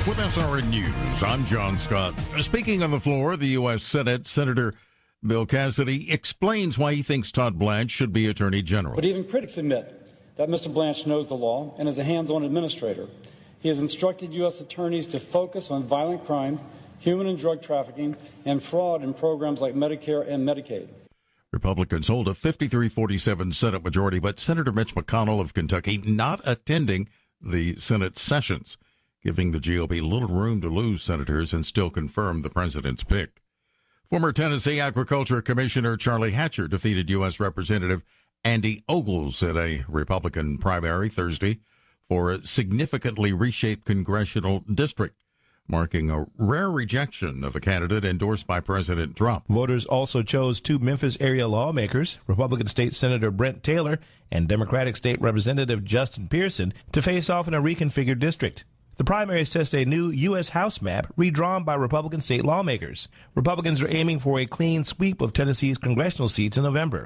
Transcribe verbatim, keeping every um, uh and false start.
With S R N News, I'm John Scott. Speaking on the floor, the U S Senate, Senator Bill Cassidy explains why he thinks Todd Blanche should be Attorney General. But even critics admit that Mister Blanche knows the law and is a hands-on administrator. He has instructed U S attorneys to focus on violent crime, human and drug trafficking, and fraud in programs like Medicare and Medicaid. Republicans hold a fifty-three forty-seven Senate majority, but Senator Mitch McConnell of Kentucky not attending the Senate sessions, giving the G O P little room to lose senators and still confirm the president's pick. Former Tennessee Agriculture Commissioner Charlie Hatcher defeated U S Representative Andy Ogles in a Republican primary Thursday for a significantly reshaped congressional district, marking a rare rejection of a candidate endorsed by President Trump. Voters also chose two Memphis area lawmakers, Republican State Senator Brent Taylor and Democratic State Representative Justin Pearson, to face off in a reconfigured district. The primaries test a new U S House map redrawn by Republican state lawmakers. Republicans are aiming for a clean sweep of Tennessee's congressional seats in November.